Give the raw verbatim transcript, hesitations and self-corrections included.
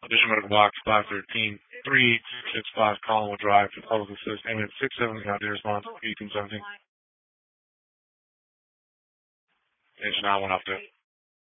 Additional medical box five thirteen three six five Collinwood Drive for public assist. Ambulance six seven, got the response eighteen seventeen. Engine nine one up there.